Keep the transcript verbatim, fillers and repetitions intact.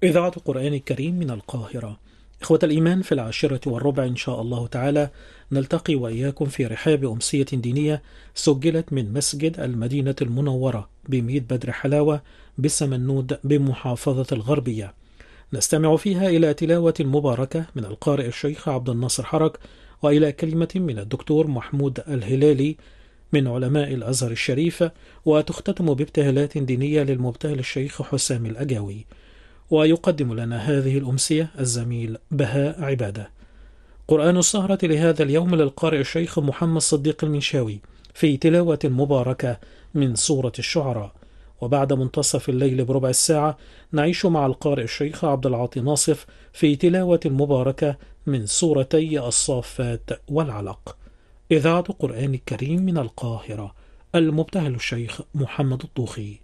إذاعة القرآن الكريم من القاهرة. إخوة الإيمان، في العاشرة والربع إن شاء الله تعالى نلتقي وإياكم في رحاب أمسية دينية سجلت من مسجد المدينة المنورة بميت بدر حلاوة بالسمنود بمحافظة الغربية. نستمع فيها إلى تلاوة مباركة من القارئ الشيخ عبد الناصر حرك، وإلى كلمة من الدكتور محمود الهلالي من علماء الأزهر الشريف، وتختتم بابتهالات دينية للمبتهل الشيخ حسام الأجاوي. ويقدم لنا هذه الأمسية الزميل بهاء عبادة. قرآن السهرة لهذا اليوم للقارئ الشيخ محمد صديق المنشاوي في تلاوة مباركة من سورة الشعراء. وبعد منتصف الليل بربع الساعة نعيش مع القارئ الشيخ عبد العاطي ناصف في تلاوة مباركة من سورتي الصافات والعلق. إذاعة القرآن الكريم من القاهرة، المبتهل الشيخ محمد الطوخي.